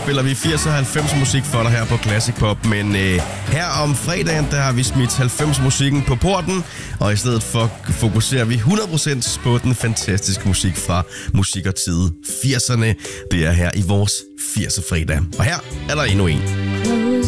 spiller vi 80'er og 90'er musik for dig her på Classic Pop. Men her om fredagen, der har vi smidt 90'er musikken på porten. Og i stedet for fokuserer vi 100% på den fantastiske musik fra musik og tid 80'erne. Det er her i vores 80'er fredag. Og her er der endnu en.